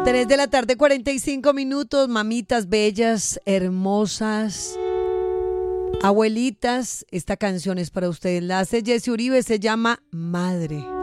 3 de la tarde, 45 minutos, mamitas bellas, hermosas, abuelitas. Esta canción es para ustedes. La hace Jessy Uribe, se llama Madre.